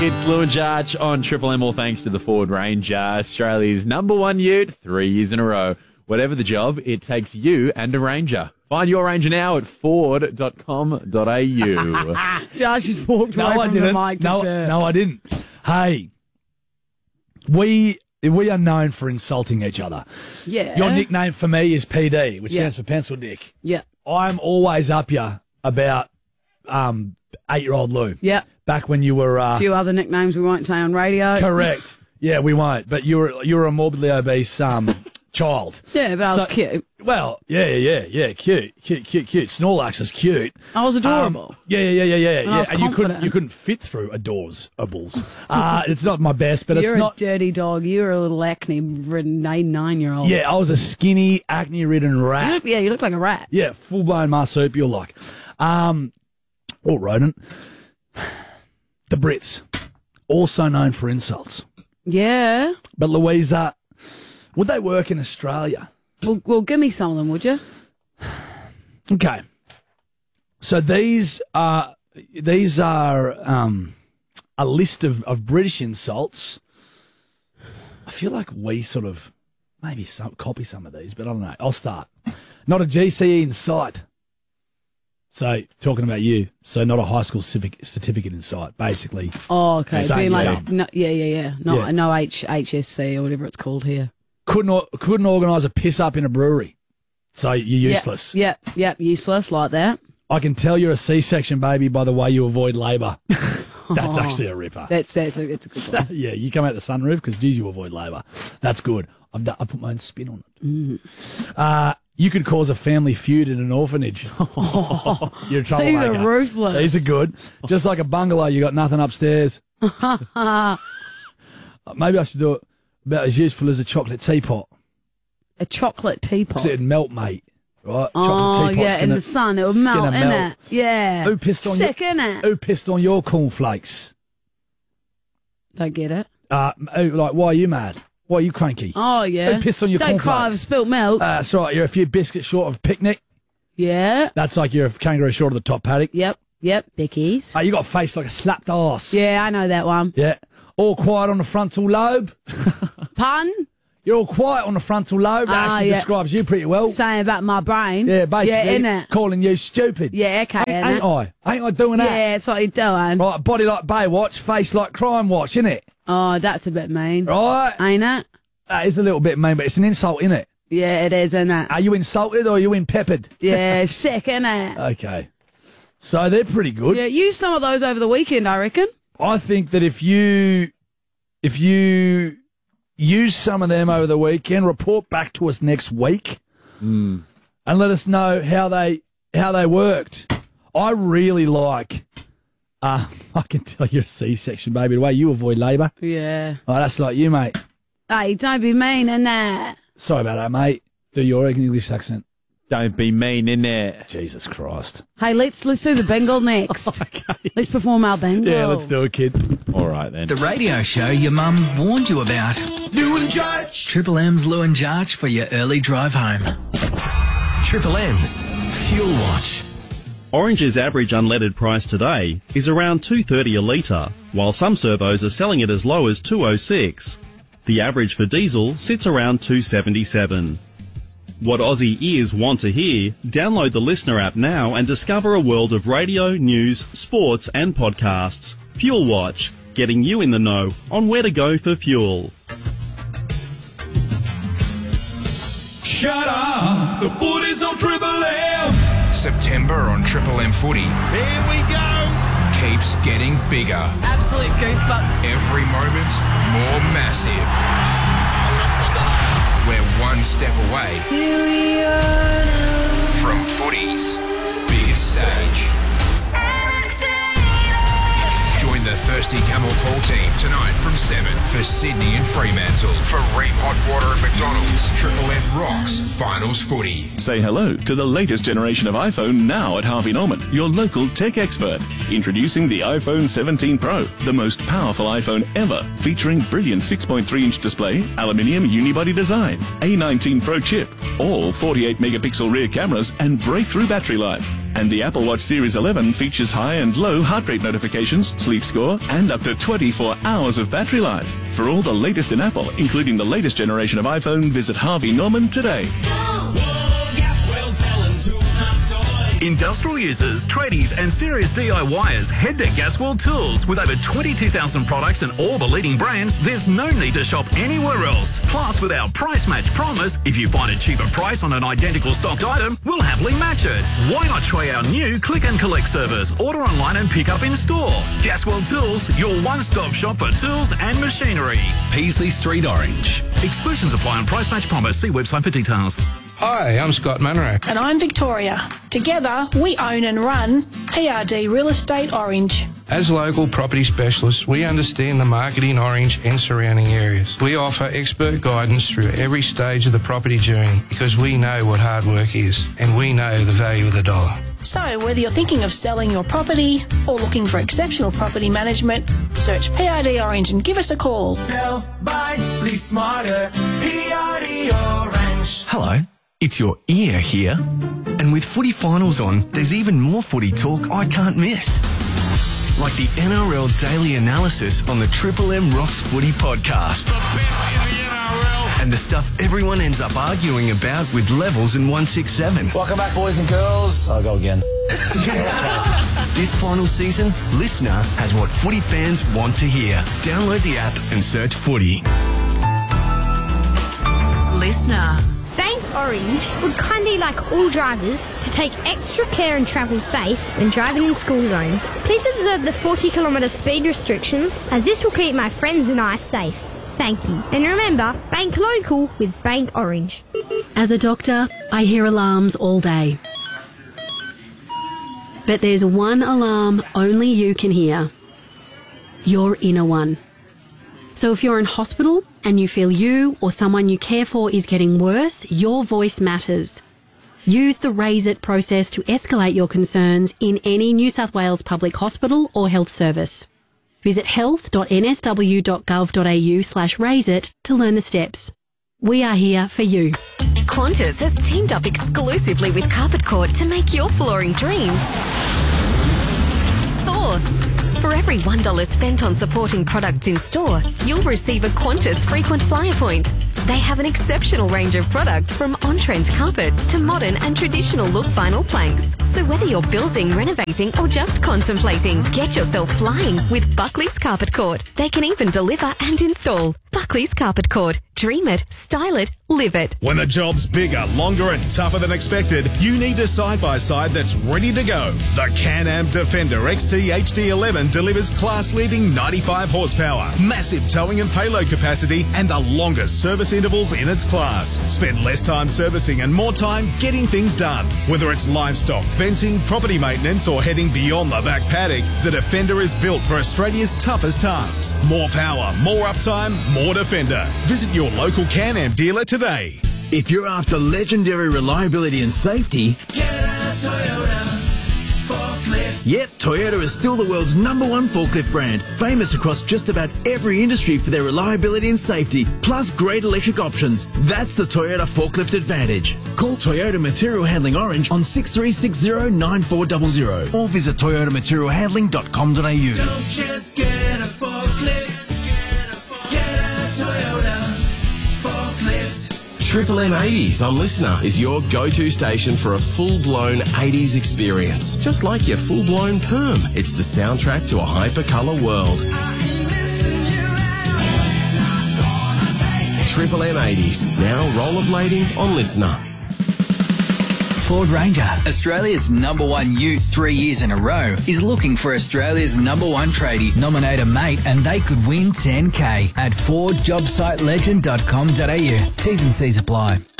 It's Lou and Jarch on Triple M, all thanks to the Ford Ranger, Australia's number 1 ute 3 years in a row. Whatever the job, it takes you and a Ranger. Find your Ranger now at ford.com.au. Jarch just walked away from the mic. No, I didn't. Hey, we are known for insulting each other. Yeah. Your nickname for me is PD, which stands for Pencil Dick. Yeah. I'm always up you about 8-year-old Lou. Yeah. Back when you were... A few other nicknames we won't say on radio. Correct. Yeah, we won't. But you were a morbidly obese child. Yeah, but I was cute. Well, yeah. Cute. Snorlax is cute. I was adorable. Yeah. I was And you couldn't fit through ables. It's not my best, but You're it's not... a dirty dog. You're a little acne-ridden 9-year-old. Yeah, I was a skinny, acne-ridden rat. You look like a rat. Yeah, full-blown marsupial like. Or rodent. The Brits, also known for insults. Yeah. But Louisa, would they work in Australia? Well, give me some of them, would you? Okay. So these are a list of British insults. I feel like we sort of maybe copy some of these, but I don't know. I'll start. Not a GCE in sight. So, talking about you, so not a high school certificate in sight, basically. Oh, okay. Same Being like, thing. no, yeah. No HSC or whatever it's called here. Couldn't organise a piss up in a brewery. So, you're useless. Yep, useless, like that. I can tell you're a C-section baby by the way you avoid labour. That's actually a ripper. It's a good one. Yeah, you come out the sunroof because, geez, you avoid labour. That's good. I put my own spin on it. You could cause a family feud in an orphanage. You're a troublemaker. These are ruthless. These are good. Just like a bungalow, you got nothing upstairs. Maybe I should do it about as useful as a chocolate teapot. A chocolate teapot? 'Cause it'd melt, mate. Right? Oh, yeah, in the sun. It would melt, innit? Yeah. Who pissed on Sick, innit? Who pissed on your cornflakes? Don't get it. Why are you mad? Why are you cranky? Oh, yeah. Who pissed on your Don't cornflakes? cry over spilt milk. That's right. You're a few biscuits short of picnic. Yeah. That's like you're a kangaroo short of the top paddock. Yep. Bickies. You got a face like a slapped arse. Yeah, I know that one. Yeah. All quiet on the frontal lobe. Pun? You're all quiet on the frontal lobe. That actually describes you pretty well. Saying about my brain. Yeah, basically. Yeah, innit? Calling you stupid. Yeah, okay. Ain't I doing that? Yeah, that's what you're doing. Right, body like Baywatch, face like Crime Watch, innit? Oh, that's a bit mean. Right? Ain't it? That is a little bit mean, but it's an insult, innit? Yeah, it is, innit? Are you insulted or are you peppered? Yeah, sick, innit? Okay. So they're pretty good. Yeah, use some of those over the weekend, I reckon. I think that if you use some of them over the weekend, report back to us next week and let us know how they worked. I really like... I can tell you're a C-section, baby. The way you avoid labour. Yeah. Oh, that's like you, mate. Hey, don't be mean, innit? Sorry about that, mate. Do your English accent. Don't be mean, innit? Jesus Christ. Hey, let's do the Bengal next. Okay. Let's perform our Bengal. Yeah, let's do it, kid. All right, then. The radio show your mum warned you about. Lou and Jarch. Triple M's Lou and Jarch for your early drive home. Triple M's Fuel Watch. Orange's average unleaded price today is around $2.30 a litre, while some servos are selling it as low as $2.06. The average for diesel sits around $2.77. What Aussie ears want to hear? Download the Listener app now and discover a world of radio, news, sports and podcasts. Fuel Watch, getting you in the know on where to go for fuel. Shut up! The footy's on Triple M! September on Triple M Footy Here we go! keeps getting bigger. Absolute goosebumps. Every moment more massive. We're one step away from footy's biggest stage. Join the Thirsty Camel Paul team tonight from 7 for Sydney and Fremantle. For Ream Hot Water at McDonald's, Triple M rocks Finals Footy. Say hello to the latest generation of iPhone now at Harvey Norman, your local tech expert. Introducing the iPhone 17 Pro, the most powerful iPhone ever, featuring brilliant 6.3-inch display, aluminium unibody design, A19 Pro chip, all 48-megapixel rear cameras, and breakthrough battery life. And the Apple Watch Series 11 features high and low heart rate notifications, sleep score, and up to 24 hours of battery life. For all the latest in Apple, including the latest generation of iPhone, visit Harvey Norman today. Industrial users, tradies and serious DIYers head to Gasworld Tools. With over 22,000 products and all the leading brands, there's no need to shop anywhere else. Plus, with our price match promise, if you find a cheaper price on an identical stocked item, we'll happily match it. Why not try our new click and collect service? Order online and pick up in store. Gasworld Tools, your one-stop shop for tools and machinery. Peasley Street, Orange. Exclusions apply on price match promise. See website for details. Hi, I'm Scott Munro. And I'm Victoria. Together, we own and run PRD Real Estate Orange. As local property specialists, we understand the market in Orange and surrounding areas. We offer expert guidance through every stage of the property journey because we know what hard work is and we know the value of the dollar. So whether you're thinking of selling your property or looking for exceptional property management, search PRD Orange and give us a call. Sell, buy, lease smarter, PRD Orange. Hello. It's your ear here. And with footy finals on, there's even more footy talk I can't miss. Like the NRL Daily Analysis on the Triple M Rocks Footy Podcast. The best in the NRL. And the stuff everyone ends up arguing about with Levels and 167. Welcome back, boys and girls. I'll go again. This final season, Listener has what footy fans want to hear. Download the app and search footy. Listener. Bank Orange would kindly like all drivers to take extra care and travel safe when driving in school zones. Please observe the 40km speed restrictions, as this will keep my friends and I safe. Thank you. And remember, bank local with Bank Orange. As a doctor, I hear alarms all day. But there's one alarm only you can hear. Your inner one. So if you're in hospital and you feel you or someone you care for is getting worse, your voice matters. Use the Raise It process to escalate your concerns in any New South Wales public hospital or health service. Visit health.nsw.gov.au/raiseit to learn the steps. We are here for you. Qantas has teamed up exclusively with Carpet Court to make your flooring dreams soar. For every $1 spent on supporting products in store, you'll receive a Qantas frequent flyer point. They have an exceptional range of products from on-trend carpets to modern and traditional look vinyl planks. So whether you're building, renovating or just contemplating, get yourself flying with Buckley's Carpet Court. They can even deliver and install. Buckley's Carpet Court. Dream it, style it, live it. When the job's bigger, longer and tougher than expected, you need a side-by-side that's ready to go. The Can-Am Defender XT HD11 delivers class-leading 95 horsepower, massive towing and payload capacity, and the longest service intervals in its class. Spend less time servicing and more time getting things done. Whether it's livestock, fencing, property maintenance, or heading beyond the back paddock, the Defender is built for Australia's toughest tasks. More power, more uptime, more Defender. Visit your local Can-Am dealer today. If you're after legendary reliability and safety, Get a Toyota forklift. yep, Toyota is still the world's #1 forklift brand, famous across just about every industry for their reliability and safety, plus great electric options. That's the Toyota Forklift Advantage. Call Toyota Material Handling Orange on 6360-9400 or visit toyotamaterialhandling.com.au. Don't just get a forklift. Get a Toyota forklift. Triple M 80s on Listener is your go-to station for a full-blown 80s experience. Just like your full-blown perm, it's the soundtrack to a hyper-colour world. Triple M 80s, now rollerblading on Listener. Ford Ranger, Australia's #1 ute 3 years in a row, is looking for Australia's #1 tradie. Nominate a mate and they could win $10K at FordJobSiteLegend.com.au. T's and C's apply.